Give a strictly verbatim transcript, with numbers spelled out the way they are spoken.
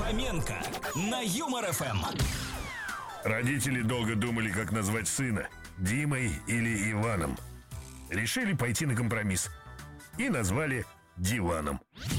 Фоменко на Юмор эф эм. Родители долго думали, как назвать сына – Димой или Иваном. Решили пойти на компромисс и назвали Диваном.